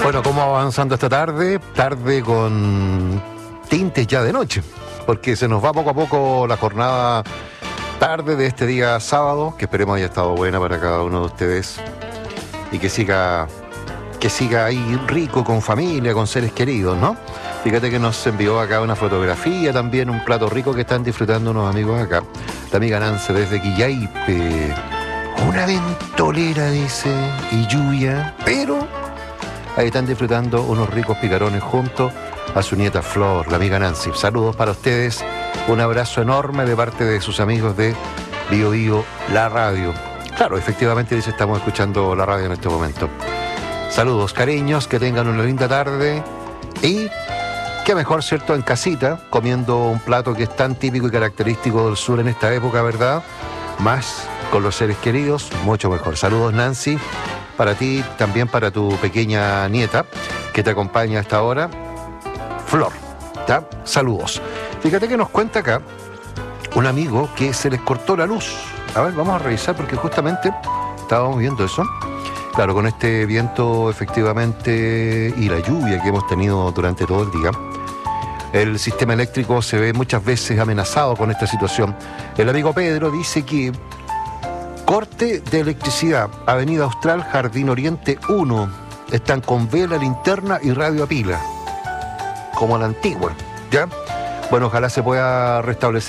Bueno, ¿cómo va avanzando esta tarde? Tarde con tintes ya de noche, porque se nos va poco a poco la jornada tarde de este día sábado, que esperemos haya estado buena para cada uno de ustedes y que siga ahí rico con familia, con seres queridos, ¿no? Fíjate que nos envió acá una fotografía, también un plato rico que están disfrutando unos amigos acá. La amiga Nance desde Quillaipe. Una ventolera, dice, y lluvia, pero ahí están disfrutando unos ricos picarones junto a su nieta Flor, la amiga Nancy. Saludos para ustedes, un abrazo enorme de parte de sus amigos de Bio Bio, la radio. Claro, efectivamente, dice, estamos escuchando la radio en este momento. Saludos, cariños, que tengan una linda tarde y qué mejor, ¿cierto?, en casita, comiendo un plato que es tan típico y característico del sur en esta época, ¿verdad? Más con los seres queridos, mucho mejor. Saludos, Nancy, para ti, también para tu pequeña nieta que te acompaña hasta ahora, Flor, ¿ya? Saludos. Fíjate que nos cuenta acá un amigo que se les cortó la luz. A ver, vamos a revisar porque justamente estábamos viendo eso. Claro, con este viento efectivamente y la lluvia que hemos tenido durante todo el día, el sistema eléctrico se ve muchas veces amenazado con esta situación. El amigo Pedro dice que corte de electricidad, Avenida Austral, Jardín Oriente 1, están con vela, linterna y radio a pila, como a la antigua, ¿ya? Bueno, ojalá se pueda restablecer